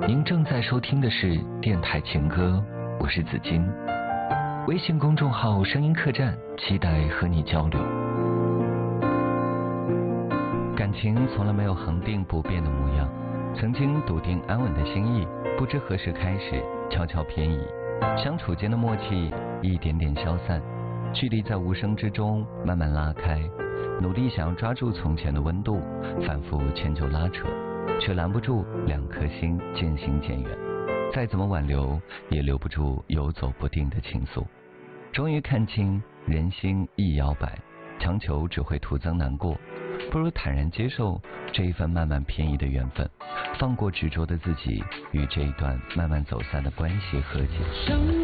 您正在收听的是电台情歌，我是子金。微信公众号声音客栈，期待和你交流。感情从来没有恒定不变的模样，曾经笃定安稳的心意，不知何时开始悄悄偏移，相处间的默契一点点消散，距离在无声之中慢慢拉开，努力想要抓住从前的温度，反复迁就拉扯，却拦不住两颗心渐行渐远，再怎么挽留也留不住游走不定的情愫。终于看清人心易摇摆，强求只会徒增难过，不如坦然接受这一份慢慢偏移的缘分，放过执着的自己，与这一段慢慢走散的关系和解。